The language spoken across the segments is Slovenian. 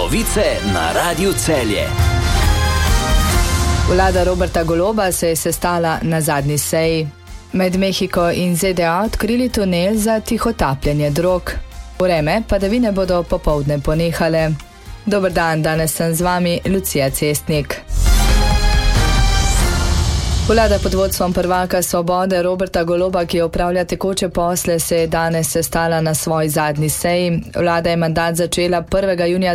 Novice na Radiu Celje. Vlada Roberta Goloba se je sestala na zadnji seji. Med Mehiko in ZDA odkrili tunel za tihotapljenje drog. Vreme padavine bodo popoldne ponehale. Dober dan, danes sem z vami Lucija Cestnik. Vlada pod vodstvom prvaka Svobode Roberta Goloba, ki opravlja tekoče posle, se je danes sestala na svoji zadnji seji. Vlada je mandat začela 1. junija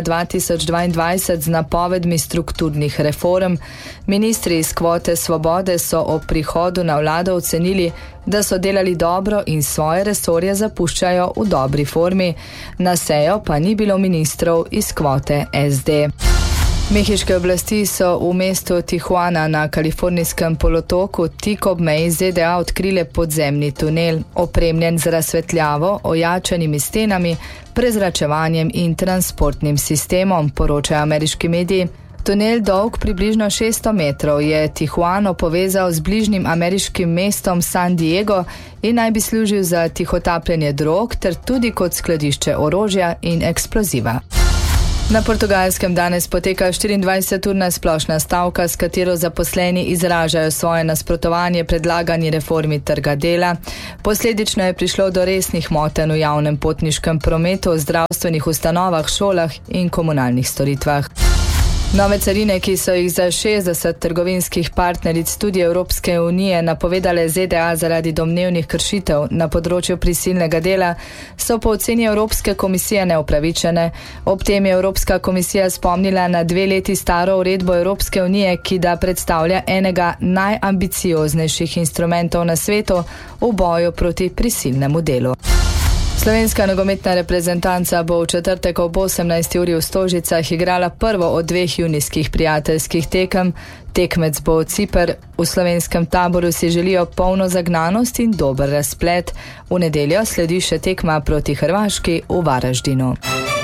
2022 z napovedmi strukturnih reform. Ministri iz kvote Svobode so ob prihodu na vlado ocenili, da so delali dobro in svoje resorje zapuščajo v dobri formi. Na sejo pa ni bilo ministrov iz kvote SD. Mehiške oblasti so v mestu Tijuana na kalifornijskem polotoku tik ob meji ZDA odkrile podzemni tunel, opremljen z razsvetljavo, ojačanimi stenami, prezračevanjem in transportnim sistemom, poročajo ameriški mediji. Tunel dolg približno 600 metrov je Tijuano povezal z bližnjim ameriškim mestom San Diego in naj bi služil za tihotapljenje drog ter tudi kot skladišče orožja in eksploziva. Na Portugalskem danes poteka 24-urna splošna stavka, s katero zaposleni izražajo svoje nasprotovanje predlagani reformi trga dela. Posledično je prišlo do resnih motenj v javnem potniškem prometu, zdravstvenih ustanovah, šolah in komunalnih storitvah. Nove carine, ki so jih za 60 trgovinskih partneric tudi Evropske unije napovedale ZDA zaradi domnevnih kršitev na področju prisilnega dela, so po oceni Evropske komisije neupravičene. Ob tem je Evropska komisija spomnila na 2 leti staro uredbo Evropske unije, ki da predstavlja enega najambicioznejših instrumentov na svetu v boju proti prisilnemu delu. Slovenska nogometna reprezentanca bo v četrtek ob 18. uri v Stožicah igrala prvo od 2 junijskih prijateljskih tekem. Tekmec bo Ciper. V slovenskem taboru si želijo polno zagnanost in dober razplet. V nedeljo sledi še tekma proti Hrvaški v Varaždinu.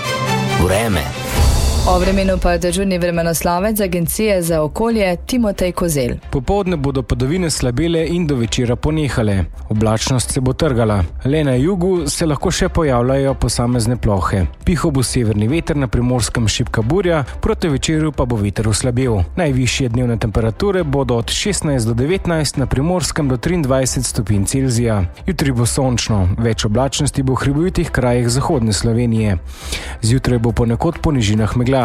Vreme. O vremenu pa dežurni vremenoslovec Agencije za okolje Timotej Kozel. Popoldne bodo padavine slabele in do večera ponehale. Oblačnost se bo trgala. Le na jugu se lahko še pojavljajo posamezne plohe. Pihal bo severni veter, na Primorskem šibka burja, proti večeru pa bo veter oslabel. Najvišje dnevne temperature bodo od 16 do 19, na Primorskem do 23 stopinj Celzija. Jutri bo sončno, več oblačnosti bo v hribovitih krajih zahodne Slovenije. Zjutraj bo ponekod po nižinah megla.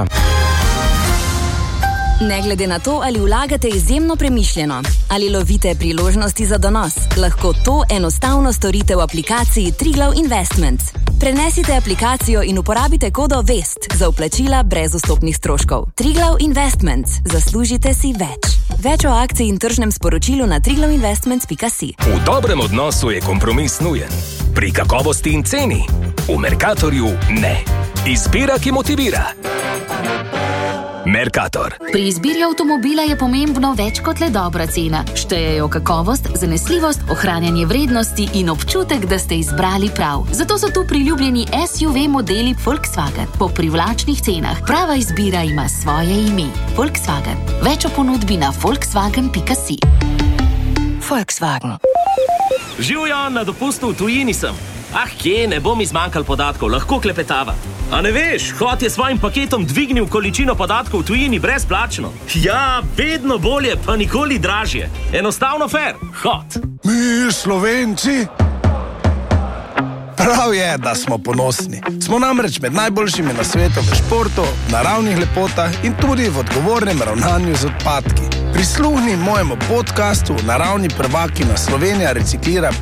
Ne glede na to, ali vlagate izjemno premišljeno, ali lovite priložnosti za donos, lahko to enostavno storite v aplikaciji Triglav Investments. Prenesite aplikacijo in uporabite kodo VEST za vplačila brez vstopnih stroškov. Triglav Investments. Zaslužite si več. Več o akciji in tržnem sporočilu na triglavinvestments.si. V dobrem odnosu je kompromis nujen. Pri kakovosti in ceni. V Mercatorju ne. Izbira, ki motivira. Mercator. Pri izbiri avtomobila je pomembno več kot le dobra cena. Štejejo kakovost, zanesljivost, ohranjanje vrednosti in občutek, da ste izbrali prav. Zato so tu priljubljeni SUV modeli Volkswagen po privlačnih cenah. Prava izbira ima svoje ime. Volkswagen. Več o ponudbi na volkswagen.si. Volkswagen. Živjo, na dopustu v tujini sem. Kje, ne bom izmanjkal podatkov, lahko klepetava. A ne veš, Hot je svojim paketom dvignil količino podatkov v tujini brezplačno. Ja, vedno bolje, pa nikoli dražje. Enostavno fair. Hot. Mi, Slovenci? Prav je, da smo ponosni. Smo namreč med najboljšimi na svetu v športu, naravnih lepotah in tudi v odgovornem ravnanju z odpadki. Prisluhni mojemu podcastu Naravni prvaki na Slovenija reciklira